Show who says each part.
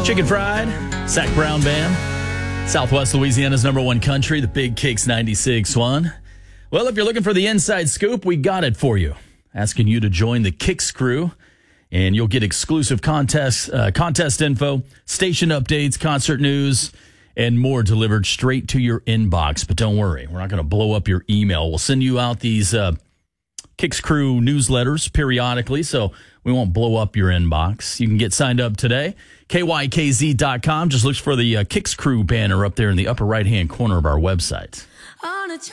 Speaker 1: Chicken Fried, Zach Brown Band, Southwest Louisiana's number one country, the Big Kicks 96.1. Well, if you're looking for the inside scoop, we got it for you. Asking you to join the Kicks crew, and you'll get exclusive contest info, station updates, concert news, and more delivered straight to your inbox. But don't worry, we're not going to blow up your email. We'll send you out these Kicks crew newsletters periodically, so we won't blow up your inbox. You can get signed up today. KYKZ.com. Just look for the Kicks crew banner up there in the upper right-hand corner of our website.